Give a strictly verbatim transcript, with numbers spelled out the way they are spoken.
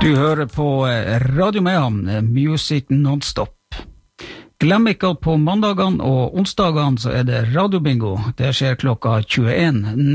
Du hører på Radio Mehamn, Music Non-Stop. Glem ikke at på mandagene og onsdagene så er det radiobingo. Det skjer klokka tjueen.